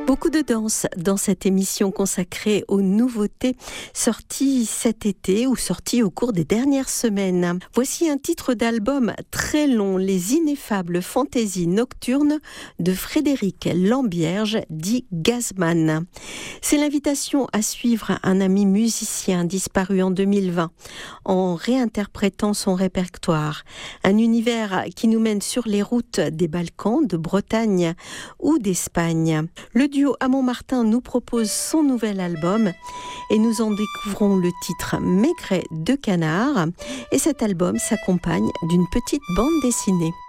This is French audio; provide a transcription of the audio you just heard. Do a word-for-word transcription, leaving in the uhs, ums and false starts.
Beaucoup de danse dans cette émission consacrée aux nouveautés sorties cet été ou sorties au cours des dernières semaines. Voici un titre d'album très long, Les Ineffables Fantaisies Nocturnes de Frédéric Lambierge, dit Gazman. C'est l'invitation à suivre un ami musicien disparu en deux mille vingt en réinterprétant son répertoire. Un univers qui nous mène sur les routes des Balkans, de Bretagne ou d'Espagne. Le duo Amont-Martin nous propose son nouvel album et nous en découvrons le titre Maigret de canard. Et cet album s'accompagne d'une petite bande dessinée.